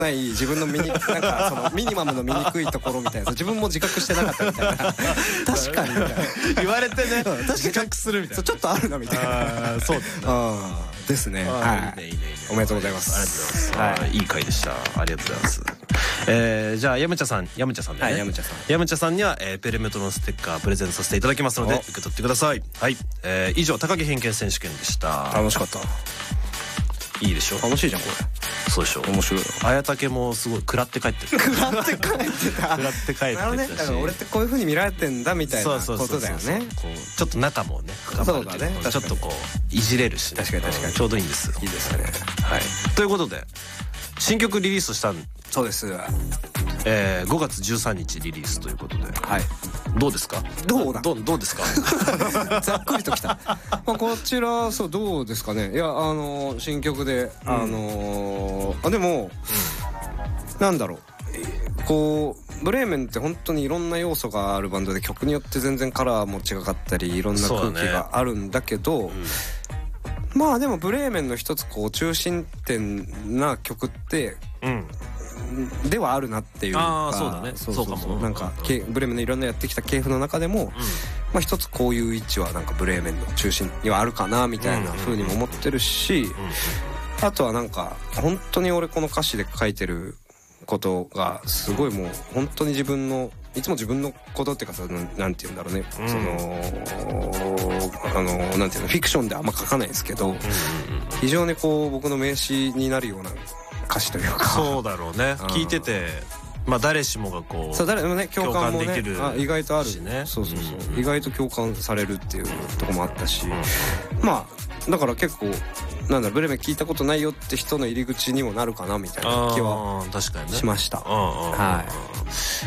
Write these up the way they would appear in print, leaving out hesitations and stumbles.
ない自分のなんかそのミニマムの醜いところみたいな自分も自覚してなかったみたいな確かにみたいな言われてね自覚するみたいなちょっとあるなみたいなそうですね。はい。おめでとうございます。 ありがとうございます。いい回でした。ありがとうございます。じゃあヤムチャさんね。はい、ヤムチャさんにはペルメトのステッカープレゼントさせていただきますので受け取ってください。はい。以上高木偏見選手権でした。 楽しかった。 いいでしょ。 楽しいじゃんこれ。 そうでしょ。 面白い。 綾竹もすごい食らって帰ってる。 食らって帰ってた。 食らって帰ってたし。 だから俺ってこういう風に見られてんだみたいなことだよね。 ちょっと仲もね深まるというかちょっとこういじれるし、 確かにちょうどいいんですよ。 いいですね。 はい。ということで新曲リリースしたん。 そうです。 5月13日リリースということで。はい。どうですか。 どうですか。 ざっくりときた。こちらそうどうですかね。いや新曲ででもなんだろうこうブレーメンって本当にいろんな要素があるバンドで曲によって全然カラーも違かったりいろんな空気があるんだけど。まあでもブレーメンの一つこう中心点な曲ってではあるなっていうか、 そうだね。そうかも。 なんかブレーメンのいろんなやってきた系譜の中でもまあ一つこういう位置はなんかブレーメンの中心にはあるかなみたいな風にも思ってるし、あとはなんか本当に俺この歌詞で書いてることがすごいもう本当にいつも自分のことっていうかさなんて言うんだろうね、そのなんていうのフィクションであんま書かないですけど、非常にこう僕の名詞になるような歌詞というか。 そうだろうね。聞いててまあ誰しもがこうそう誰でもね共感もねできる意外とあるしね。そう意外と共感されるっていうとこもあったし、まあだから結構なんだブレーメン聞いたことないよって人の入り口にもなるかなみたいな気はしました。はい。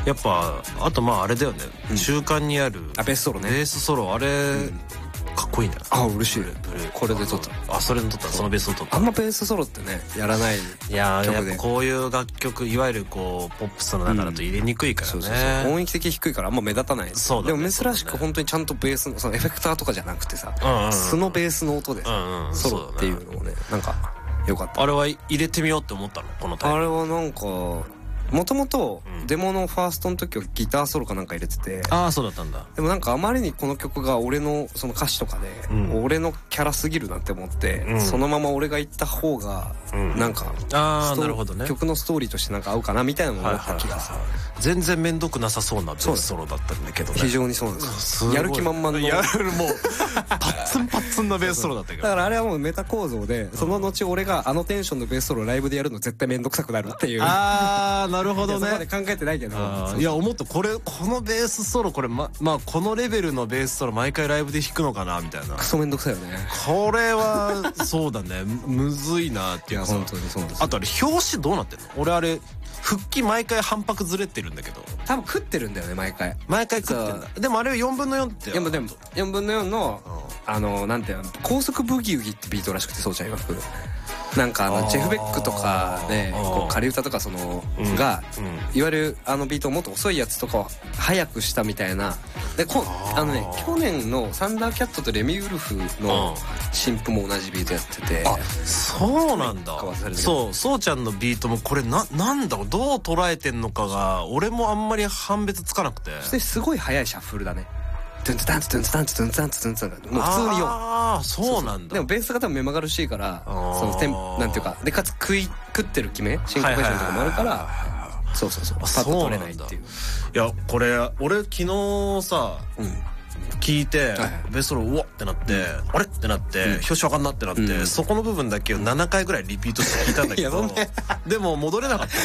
やっぱあとまああれだよね。中間にあるベースソロね。 ベースソロあれかっこいいね。 嬉しい。これで撮った。 それで撮った。そのベースを撮った。 あんまベースソロってねやらない曲で。いややっぱこういう楽曲いわゆるこうポップスの中だと入れにくいからね。 音域的低いからあんま目立たない。 そうだね。 でも珍しく本当にちゃんとベースのそのエフェクターとかじゃなくてさ、素のベースの音でさソロっていうのをねなんかよかった。 あれは入れてみようって思ったのこのタイプ。 あれはなんかもともとデモのファーストの時はギターソロかなんか入れてて、 そうだったんだ。 でもなんかあまりにこの曲が俺のその歌詞とかで俺のキャラすぎるなって思って、そのまま俺が言った方がなんかなるほどね。 曲のストーリーとしてなんか合うかなみたいなのを思った気がする。 全然めんどくなさそうなベースソロだったんだけどね。 非常にそうなんですよ。やる気満々のもうパッツンパッツンのベースソロだったけど。 だからあれはもうメタ構造でその後俺があのテンションのベースソロをライブでやるの絶対めんどくさくなるっていう。 なるほどね。 そこまで考えてないけど。 いや思ったこのベースソロこれまあこのレベルのベースソロ毎回ライブで弾くのかなみたいな。 クソめんどくさいよね。 これはそうだね。むずいなっていうか。 本当にそうです。 あとあれ表紙どうなってんの？俺あれ復帰毎回反拍ずれてるんだけど。 多分食ってるんだよね毎回食ってんだ。でもあれ4分の4って。 でも4分の4のなんていうの高速ブギウギってビートらしくてそうちゃん曰く。なんかジェフ・ベックとかでこう仮歌とかそのがいわゆるビートをもっと遅いやつとかを速くしたみたいなで去年のサンダーキャットとレミウルフの新譜も同じビートやってて。 そうなんだ。そうちゃんのビートもこれなんだろうどう捉えてんのかが俺もあんまり判別つかなくて。 そしてすごい速いシャッフルだね。トゥンツタンツトゥンツタンツトゥンツタンツトゥンツタンツもう普通に4。 そうなんだ。 でもベースが多分目まぐるしいからそのなんていうかでかつ食ってる決めシンコペーションとかもあるからそうパッと取れないっていう。 いやこれ俺昨日さ聞いてベースソロうわってなってあれってなって表紙わかんなってなってそこの部分だけを7回ぐらいリピートして聞いたんだけどでも戻れなかった。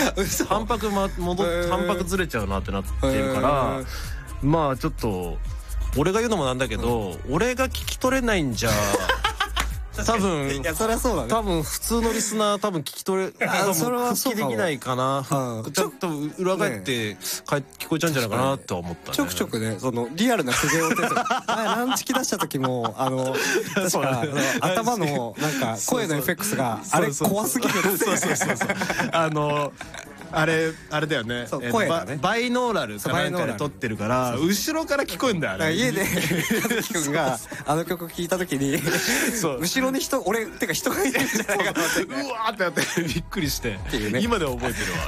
反拍ずれちゃうなってなってるからまあちょっと俺が言うのもなんだけど俺が聞き取れないんじゃ多分いやそりゃそうだね。 多分普通のリスナー多分聞き取れ復帰できないかな。ちょっと裏返って聞こえちゃうんじゃないかなって思ったね。 ちょくちょくねそのリアルな苦言を呈する。ランチキ出した時も確か頭のなんか声のエフェクスがあれ怖すぎるって。 あれだよね、 声がねバイノーラルかなんかで撮ってるから後ろから聞こえんだよね。 家で和樹くんがあの曲聴いた時に後ろに俺ってか人がいるんじゃないかと思ってうわーってなってびっくりして今でも覚えてるわ。